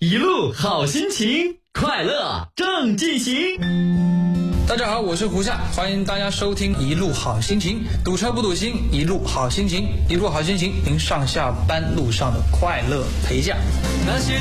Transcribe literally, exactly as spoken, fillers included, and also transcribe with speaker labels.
Speaker 1: 一路好心情，快乐正进行。
Speaker 2: 大家好，我是胡夏，欢迎大家收听一路好心情，堵车不堵心，一路好心情，一路好心情，您上下班路上的快乐陪驾。
Speaker 1: 那些